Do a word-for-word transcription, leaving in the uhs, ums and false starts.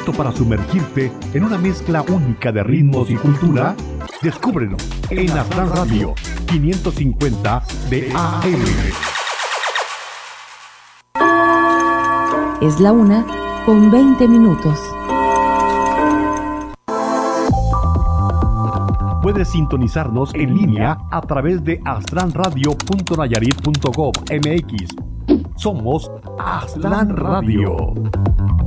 ¿Listo para sumergirte en una mezcla única de ritmos y cultura? Descúbrelo en Aztlán Radio quinientos cincuenta de A M. Es la una con veinte minutos. Puedes sintonizarnos en línea a través de aztlán radio punto nayarit punto gov punto mx. Somos Aztlán Radio.